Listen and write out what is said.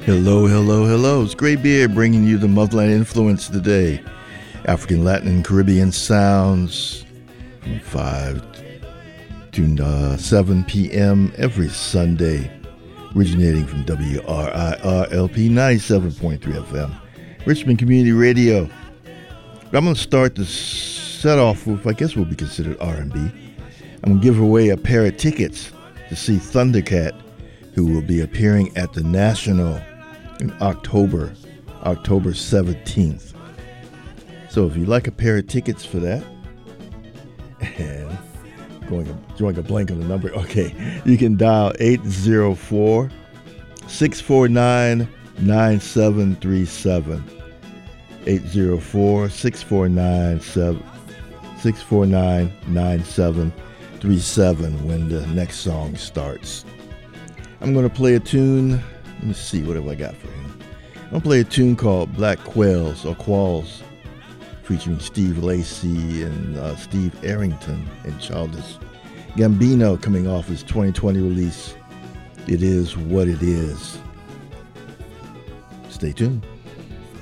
Hello, hello, hello. It's Gray Beard bringing you the Motherland Influence today. African, Latin, and Caribbean sounds from 5 to 7 p.m. every Sunday, originating from WRIR-LP 97.3 FM, Richmond Community Radio. I'm going to start the set off with, I guess, will be considered R&B. I'm going to give away a pair of tickets to see Thundercat, who will be appearing at the National in October 17th. So if you'd like a pair of tickets for that, and drawing a blank on the number, okay, you can dial 804-649-9737. 804-649-9737 when the next song starts. I'm going to play a tune. Let me see, what have I got for him? I'm going to play a tune called Black Quails, or Qualls, featuring Steve Lacy and Steve Arrington and Childish Gambino, coming off his 2020 release, It Is What It Is. Stay tuned.